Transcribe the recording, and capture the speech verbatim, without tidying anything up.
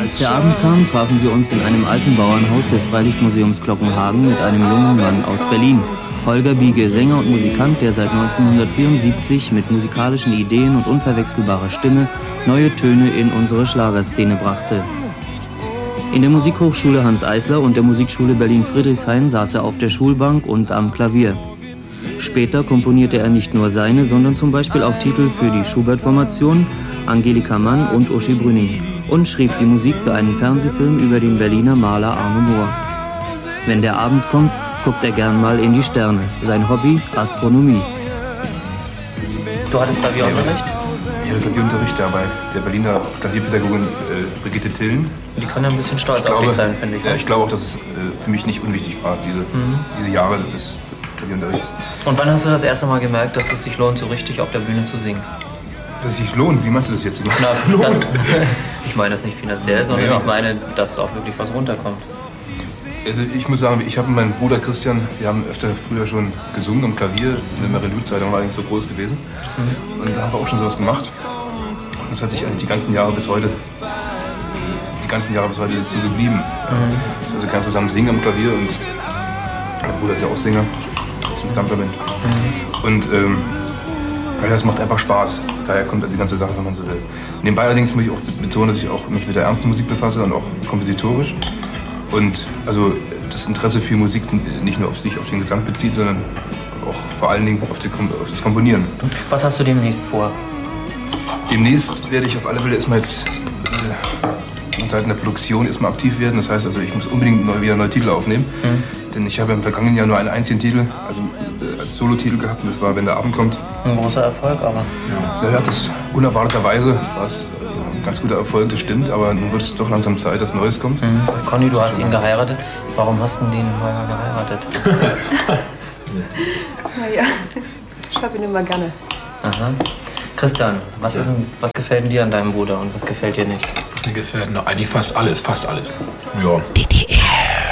Als der Abend kam, trafen wir uns in einem alten Bauernhaus des Freilichtmuseums Glockenhagen mit einem jungen Mann aus Berlin. Holger Biege, Sänger und Musikant, der seit neunzehnhundertvierundsiebzig mit musikalischen Ideen und unverwechselbarer Stimme neue Töne in unsere Schlagerszene brachte. In der Musikhochschule Hanns Eisler und der Musikschule Berlin-Friedrichshain saß er auf der Schulbank und am Klavier. Später komponierte er nicht nur seine, sondern zum Beispiel auch Titel für die Schubert-Formation, Angelika Mann und Uschi Brüning und schrieb die Musik für einen Fernsehfilm über den Berliner Maler Arno Mohr. Wenn der Abend kommt, guckt er gern mal in die Sterne. Sein Hobby, Astronomie. Du hattest Klavierunterricht? Ich hatte Klavierunterricht da bei der Berliner Klavierpädagogin äh, Brigitte Tillen. Die kann ja ein bisschen stolz auf dich sein, finde ich. Ja, ich glaube auch, dass es äh, für mich nicht unwichtig war, diese, mhm. diese Jahre des Klavierunterrichts. Und wann hast du das erste Mal gemerkt, dass es sich lohnt, so richtig auf der Bühne zu singen? Dass es sich lohnt? Wie meinst du das jetzt? Na, das, ich meine das nicht finanziell, sondern ja. ich meine, dass auch wirklich was runterkommt. Also ich muss sagen, ich habe mit meinem Bruder Christian, wir haben öfter früher schon gesungen am Klavier. In der Marilou-Zeitung war eigentlich so groß gewesen. Mhm. Und da haben wir auch schon sowas gemacht. Und das hat sich eigentlich die ganzen Jahre bis heute, die ganzen Jahre bis heute ist es so geblieben. Mhm. Also ganz zusammen singen am Klavier und mein Bruder ist ja auch Sänger, ist ein Stuntman. Mhm. Und ähm, ja, das macht einfach Spaß. Daher kommt also die ganze Sache, wenn man so will. Nebenbei allerdings muss ich auch betonen, dass ich auch mit der ernsten Musik befasse und auch kompositorisch. Und also das Interesse für Musik nicht nur auf sich, auf den Gesang bezieht, sondern auch vor allen Dingen auf, die, auf das Komponieren. Was hast du demnächst vor? Demnächst werde ich auf alle Fälle erstmal jetzt äh, in Seiten der Produktion erstmal aktiv werden. Das heißt also, ich muss unbedingt neu, wieder neue Titel aufnehmen. Mhm. Denn ich habe im vergangenen Jahr nur einen einzigen Titel, also äh, als Solotitel gehabt, und das war Wenn der Abend kommt. Ein großer Erfolg, aber. Ja, ja das unerwarteterweise war es. Ganz guter Erfolg, das stimmt, aber nun wird es doch langsam Zeit, dass Neues kommt. Mhm. Conny, du hast ihn geheiratet. Warum hast du den Holger geheiratet? Na ja, ich hab ihn immer gerne. Aha. Christian, was, ist denn, was gefällt dir an deinem Bruder und was gefällt dir nicht? Was mir gefällt? Na, eigentlich fast alles, fast alles. Ja. D D R.